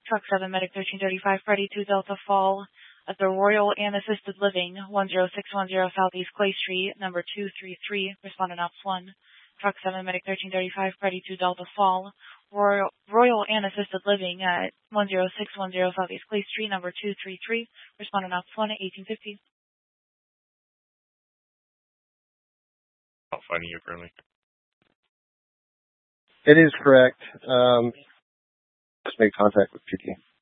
Truck 7, Medic 1335, Freddy 2 Delta Fall at the Royal and Assisted Living, 10610 Southeast Clay Street, number 233, respondent Ops 1. Truck 7, Medic 1335, Freddy 2 Delta Fall, Royal and Assisted Living at 10610 Southeast Clay Street, number 233, respondent Ops 1 at 1850. Not finding you currently. It is correct. Just make contact with PT.